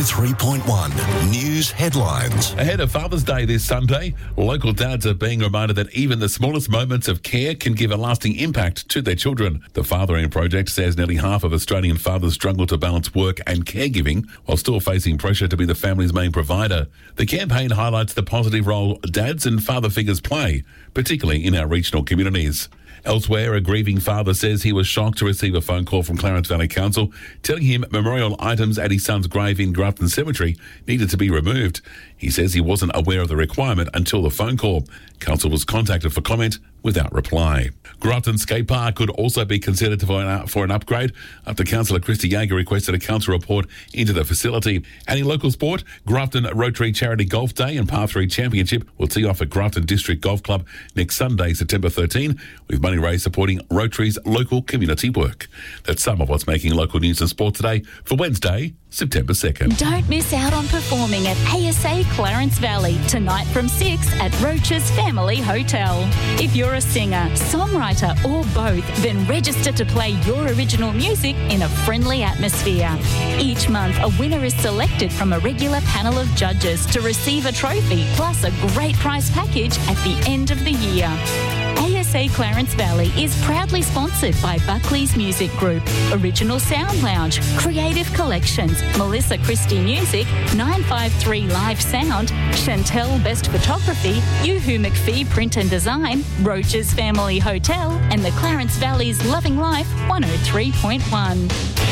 103.1 News Headlines. Ahead of Father's Day this Sunday, local dads are being reminded that even the smallest moments of care can give a lasting impact to their children. The Fathering Project says nearly half of Australian fathers struggle to balance work and caregiving while still facing pressure to be the family's main provider. The campaign highlights the positive role dads and father figures play, particularly in our regional communities. Elsewhere, a grieving father says he was shocked to receive a phone call from Clarence Valley Council telling him memorial items at his son's grave in Grafton Cemetery needed to be removed. He says he wasn't aware of the requirement until the phone call. Council was contacted for comment without reply. Grafton Skate Park could also be considered for an upgrade after Councillor Christy Yeager requested a council report into the facility. And in local sport, Grafton Rotary Charity Golf Day and Par 3 Championship will tee off at Grafton District Golf Club next Sunday, September 13, with money raised supporting Rotary's local community work. That's some of what's making local news and sport today for Wednesday, September 2nd. Don't miss out on performing at ASA Clarence Valley tonight from 6 at Roach's Family Hotel. If you're a singer, songwriter or both, then register to play your original music in a friendly atmosphere. Each month, a winner is selected from a regular panel of judges to receive a trophy plus a great prize package at the end of the year. ASA Clarence Valley is proudly sponsored by Buckley's Music Group, Original Sound Lounge, Creative Collections, Melissa Christie Music, 953 Live Sound, Chantel Best Photography, Yoo-Hoo McPhee Print and Design, Roach's Family Hotel, and the Clarence Valley's Loving Life 103.1.